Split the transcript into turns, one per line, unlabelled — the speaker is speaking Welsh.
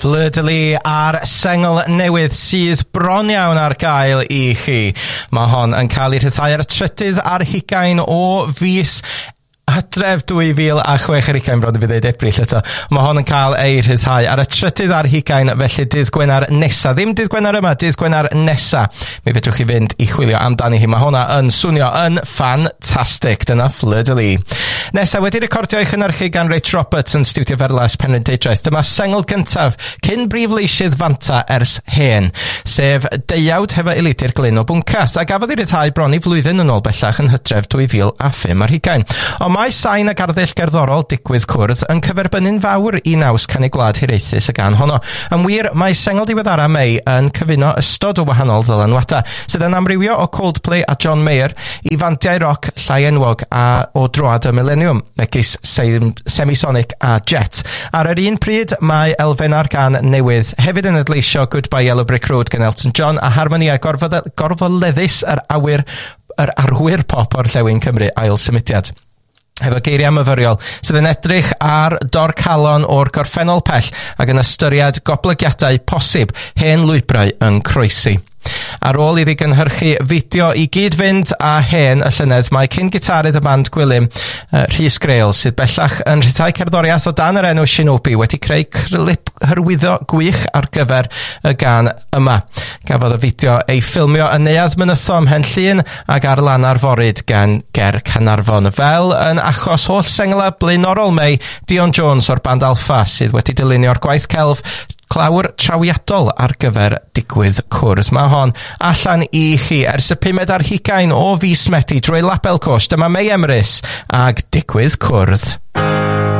Fleur-de-lis a'r sengl newydd sydd bron iawn ar gael i chi. Mae hon yn cael ei rhyddhau ar y 30 ar 20 o fis Hydref 2026 bron i fi ddeud Ebrill eto. Mae hon yn cael ei rhyddhau ar y 30 ar 20, felly dydd Gwener nesa. Ddim dydd Gwener yma, dydd Gwener nesa. Mi fedrwch chi fynd i chwilio amdani hi. Mae hwnna yn swnio yn ffantastig. Dyna Fleur-de-lis. Nesa wedi recordio ei chynhyrchu gan Rich Roberts yn Studio Ferlas Penrhyn Deidraeth. Dyma sengl gyntaf cyn brif leisydd Fanta ers hen, sef Deuawd hefo Eleidir Glyn o Bwncas, a gafodd ei ryddhau bron i flwyddyn yn ôl bellach yn Hydref 2005 ar 20. Ond mae sain ag arddull gerddorol digwydd cwrdd yn cyferbynnu'n fawr i naws cynnig gwlad hiraethus y gan honno. Yn wir, mae sengl diweddara May yn cyfuno ystod o wahanol ddylanwada, sydd yn amrywio o Coldplay a John Mayer i fandiau roc llai enwog a o droad y Millennium, megis Semisonic a Jet. Ar yr un pryd, mae elfen ar gan newydd hefyd yn adleisio Goodbye Yellow Brick Road gan Elton John a harmonia gorfoleddus yr arwyr pop o'r Llewyn Cymru ail symudiad. Efo geiriau myfyriol sydd yn edrych ar dorcalon o'r gorffennol pell ac yn ystyried goblygiadau posib hen lwybrau yn croesi. Ar ôl iddi gynhyrchu fideo i gyd fynd a hen y llynedd, mae cyn gitarydd y band gwylym Rhys Greil sydd bellach yn rhyddhau cerddoriaeth o dan yr enw Shinobi wedi creu clip hyrwyddo gwych ar gyfer y gan yma. Gafodd y fideo ei ffilmio yn neuadd mynytho ym Mhenllyn ac ar lan arforyd gan Ger Canarfon. Fel yn achos holl sengla blaenorol May, Dion Jones o'r band Alpha sydd wedi dylunio'r gwaith celf clawr trawiadol ar gyfer digwydd cwrs. Mae hon allan i chi ers y 5 ar 20 o fis Medi drwy label cosh. Dyma May Emrys ag digwydd cwrdd.